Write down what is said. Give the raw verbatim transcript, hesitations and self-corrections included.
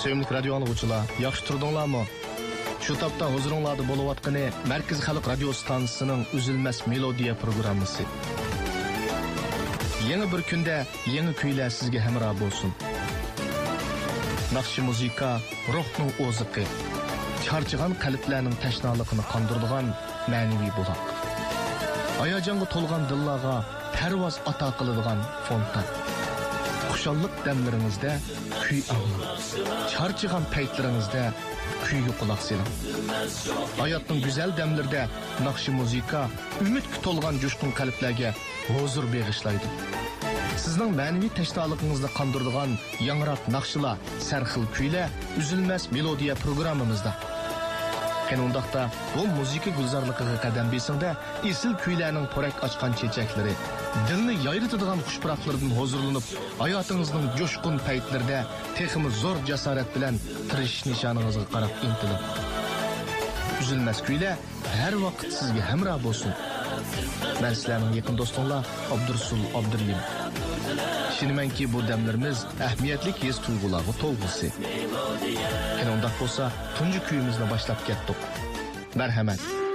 Sevimli radio anlıqçılar, yaxşı turdunlarmı? Şu tapda huzuringlarda bo'layotgani Markaz Xalq radio stansiyasining Uzilmas melodiya programmasi. Yangi bir kunda yangi kuylar sizga hamroh bo'lsin. Naqshi muzika ruhning o'ziqi, charchagan qalblarning tashnaligini qondiradigan ma'naviy buloq. Hayajonga to'lgan dillarga parvoz ato qiladigan fontan. Xushallik damlaringizda kuy anglang. Charchagan paytlaringizda kuyga quloq soling. Hayotning go'zal damlarida naqshi muzika umidga to'lgan jo'shqin qalblarga huzur bag'ishlaydi. Sizning ma'naviy tashnoligingizni qondiradigan yangroq naqshlar, sarxil kuylar Uzilmas melodiya programmamizda. Qanundaqda bu muzika gulzorligiga qadam besingda esil kuylarning porak ochgan chechaklari, dilni yayritadigan xushpuroqlardan huzurlanib, hayotingizning jo'shqin paytlarida texmi zo'r jasorat bilan tirishish nishoningizga qarab intilib. Uzilmas kuylar har vaqt sizga hamroh bo'lsin. Men sizlarning yaqin do'stinglar Abdursul Abdurlim. Shinimanki bu damlarimiz ahamiyatli his tuyg'ularga to'lg'isi. Qanday bo'lsa, tunji kuyimizni boshlab ketdik. Marhamat.